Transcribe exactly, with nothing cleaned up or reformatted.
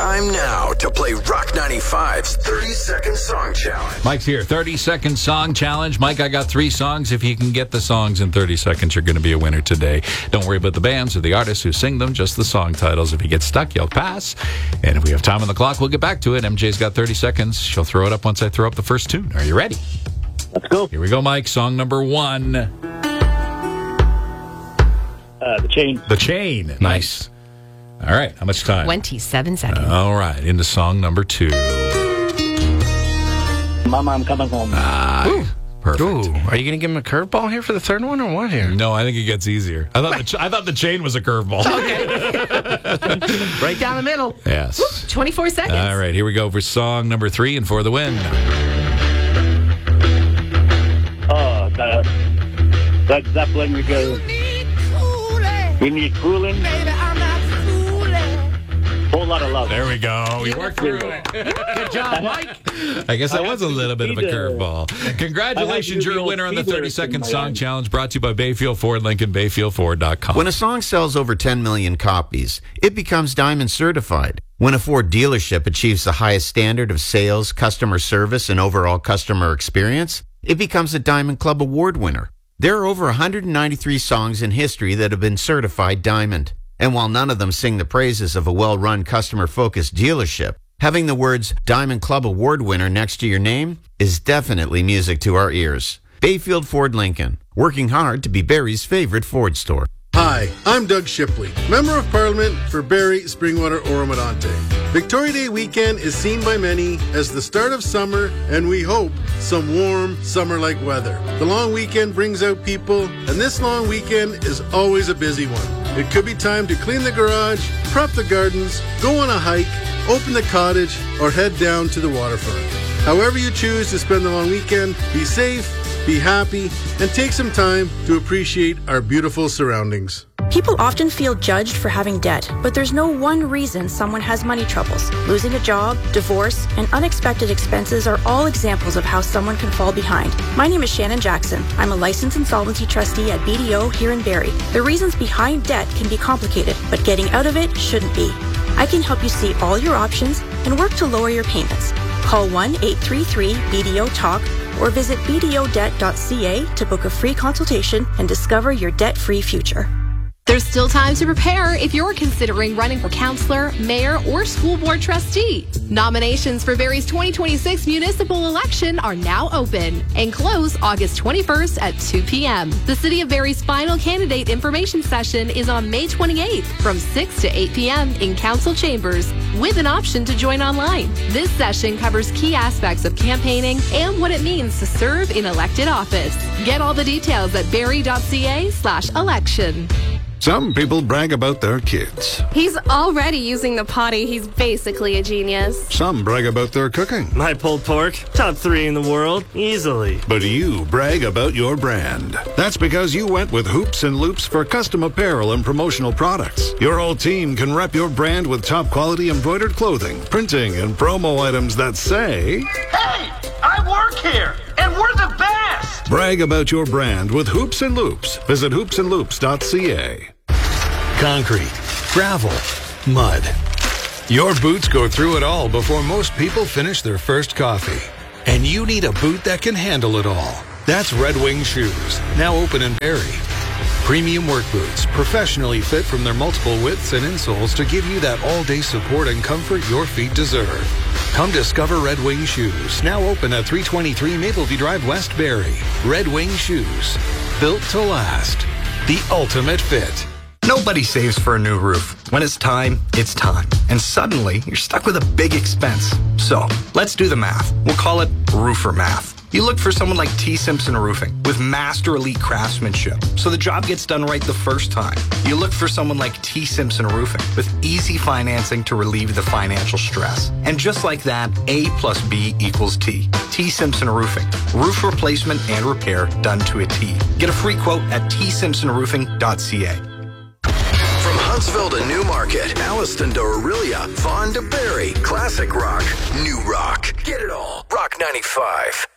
Time now to play Rock ninety-five's thirty-second Song Challenge. Mike's here. thirty-second Song Challenge. Mike, I got three songs. If you can get the songs in thirty seconds, you're going to be a winner today. Don't worry about the bands or the artists who sing them, just the song titles. If you get stuck, you'll pass. And if we have time on the clock, we'll get back to it. M J's got thirty seconds. She'll throw it up once I throw up the first tune. Are you ready? Let's go. Here we go, Mike. Song number one. Uh, the Chain. The Chain. Nice. All right. How much time? twenty-seven seconds. All right. Into song number two. Mama, I'm coming home. Ah, Ooh. perfect. Ooh, are you going to give him a curveball here for the third one, or what here? No, I think it gets easier. I thought the, ch- I thought the Chain was a curveball. Right down the middle. Yes. twenty-four seconds. All right. Here we go for song number three and for the win. Oh, the Led Zeppelin. We go. We need cooling. Whole lot of love. There we go. We worked through it. Good job, Mike. I guess that I was have a to little bit of a do the- curveball. Congratulations. I have to do You're a the winner on the old feeder thirty-second in my Song life. Challenge brought to you by Bayfield Ford, Lincoln, Bayfield Ford dot com. When a song sells over ten million copies, it becomes Diamond certified. When a Ford dealership achieves the highest standard of sales, customer service, and overall customer experience, it becomes a Diamond Club Award winner. There are over one hundred ninety-three songs in history that have been certified Diamond. And while none of them sing the praises of a well-run, customer-focused dealership, having the words Diamond Club Award winner next to your name is definitely music to our ears. Bayfield Ford Lincoln, working hard to be Barrie's favorite Ford store. Hi, I'm Doug Shipley, Member of Parliament for Barrie, Springwater, Oromadante. Victoria Day weekend is seen by many as the start of summer, and we hope some warm, summer-like weather. The long weekend brings out people, and this long weekend is always a busy one. It could be time to clean the garage, prep the gardens, go on a hike, open the cottage, or head down to the waterfront. However you choose to spend the long weekend, be safe, be happy, and take some time to appreciate our beautiful surroundings. People often feel judged for having debt, but there's no one reason someone has money troubles. Losing a job, divorce, and unexpected expenses are all examples of how someone can fall behind. My name is Shannon Jackson. I'm a licensed insolvency trustee at B D O here in Barrie. The reasons behind debt can be complicated, but getting out of it shouldn't be. I can help you see all your options and work to lower your payments. Call one eight three three B D O talk or visit b d o debt dot c a to book a free consultation and discover your debt-free future. There's still time to prepare if you're considering running for counselor, mayor, or school board trustee. Nominations for Barrie's twenty twenty-six municipal election are now open and close August twenty-first at two p.m. The City of Barrie's final candidate information session is on May twenty-eighth from six to eight p.m. in council chambers with an option to join online. This session covers key aspects of campaigning and what it means to serve in elected office. Get all the details at barrie.ca slash election. Some people brag about their kids. He's already using the potty. He's basically a genius. Some brag about their cooking. My pulled pork, top three in the world, easily. But you brag about your brand. That's because you went with Hoops and Loops for custom apparel and promotional products. Your whole team can rep your brand with top quality embroidered clothing, printing, and promo items that say, "Hey, I work here, and we're the best!" Brag about your brand with Hoops and Loops. Visit hoops and loops dot c a. Concrete, gravel, mud. Your boots go through it all before most people finish their first coffee. And you need a boot that can handle it all. That's Red Wing Shoes, now open in Barrie. Premium work boots, professionally fit from their multiple widths and insoles to give you that all-day support and comfort your feet deserve. Come discover Red Wing Shoes, now open at three twenty-three Mapleview Drive, West Barrie. Red Wing Shoes, built to last. The ultimate fit. Nobody saves for a new roof. When it's time, it's time. And suddenly, you're stuck with a big expense. So, let's do the math. We'll call it roofer math. You look for someone like T. Simpson Roofing with master elite craftsmanship, so the job gets done right the first time. You look for someone like T. Simpson Roofing with easy financing to relieve the financial stress. And just like that, A plus B equals T. T. Simpson Roofing. Roof replacement and repair done to a T. Get a free quote at t simpson roofing dot c a. From Huntsville to Newmarket, Alliston to Orillia, Vaughan to Barrie, classic rock, new rock. Get it all. Rock ninety-five.